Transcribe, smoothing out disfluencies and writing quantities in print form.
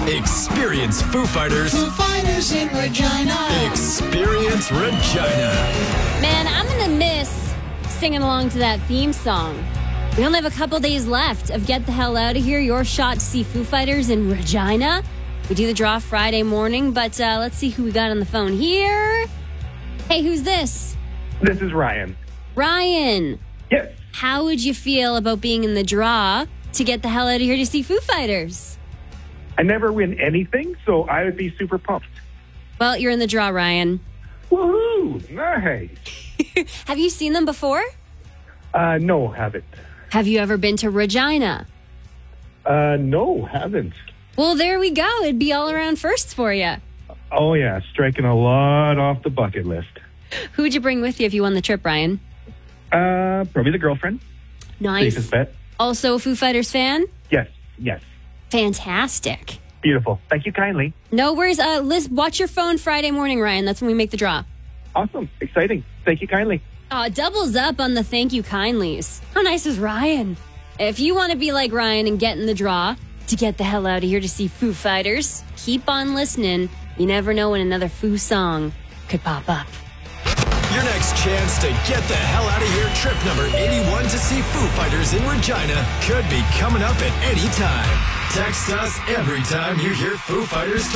Experience Foo Fighters. Foo Fighters in Regina. Experience Regina. Man, I'm going to miss singing along to that theme song. We only have a couple days left of Get the Hell Out of Here, your shot to see Foo Fighters in Regina. We do the draw Friday morning, but let's see who we got on the phone here. Hey, who's this? This is Ryan. Ryan. Yes. How would you feel about being in the draw to get the hell out of here to see Foo Fighters? I never win anything, so I would be super pumped. Well, you're in the draw, Ryan. Woohoo! Nice. Have you seen them before? No, haven't. Have you ever been to Regina? No, haven't. Well, there we go. It'd be all around firsts for you. Oh, yeah, striking a lot off the bucket list. Who would you bring with you if you won the trip, Ryan? Probably the girlfriend. Nice. Safest bet. Also a Foo Fighters fan? Yes. Fantastic. Beautiful. Thank you kindly. No worries. Liz, watch your phone Friday morning, Ryan. That's when we make the draw. Awesome. Exciting. Thank you kindly. Doubles up on the thank you kindlies. How nice is Ryan? If you want to be like Ryan and get in the draw to get the hell out of here to see Foo Fighters, keep on listening. You never know when another Foo song could pop up. Your next chance to get the hell out of here, trip number 81 to see Foo Fighters in Regina, could be coming up at any time. Text us every time you hear Foo Fighters